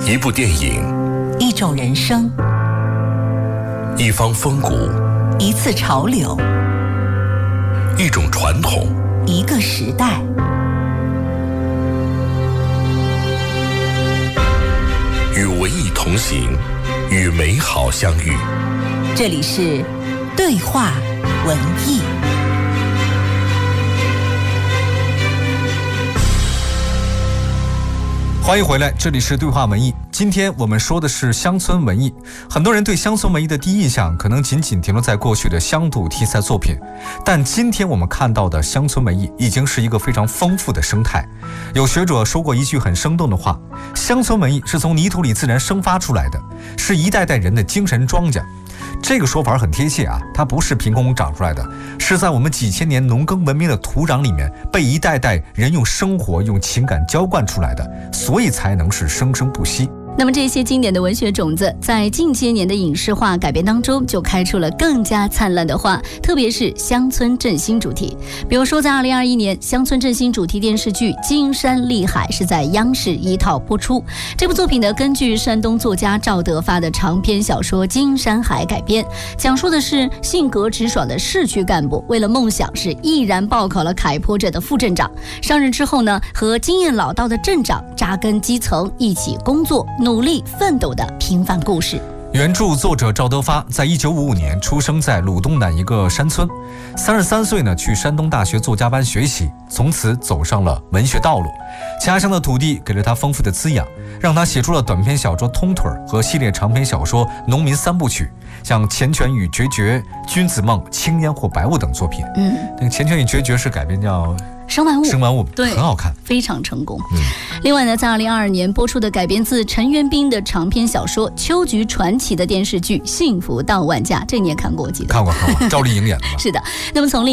一部电影， 一种人生， 一方风骨， 一次潮流， 一种传统， 一个时代。 与文艺同行，与美好相遇。 这里是对话文艺。 欢迎回来，这里是对话文艺。今天我们说的是乡村文艺。很多人对乡村文艺的第一印象可能仅仅停留在过去的乡土题材作品，但今天我们看到的乡村文艺已经是一个非常丰富的生态。有学者说过一句很生动的话，乡村文艺是从泥土里自然生发出来的，是一代代人的精神庄稼。这个说法很贴切啊，它不是凭空长出来的，是在我们几千年农耕文明的土壤里面被一代代人用生活用情感浇灌出来的，所以才能是生生不息。 那么这些经典的文学种子在近些年的影视化改编当中就开出了更加灿烂的花，特别是乡村振兴主题。比如说在2021年，乡村振兴主题电视剧《金山丽海》是在央视一套播出。这部作品呢，根据山东作家赵德发的长篇小说《金山海》改编，讲述的是性格直爽的市区干部为了梦想是毅然报考了凯坡镇的副镇长，上任之后呢，和经验老道的镇长扎根基层，一起工作努力奋斗的平凡故事。 原著作者赵德发在1955年出生在鲁东南一个山村，33岁呢去山东大学作家班学习，从此走上了文学道路。家乡的土地给了他丰富的滋养，让他写出了短篇小说《通腿》和系列长篇小说《农民三部曲》，像《缱绻与决绝》《君子梦》《青烟或白雾》等作品。那个《缱绻与决绝》是改编叫生万物， 对，很好看， 非常成功。另外呢，在2022年播出的改编自陈元彬的长篇小说《秋菊传奇》的电视剧《幸福到万家》，这你也看过，我记得。 看过，赵丽颖演的吧？ 是的。那么从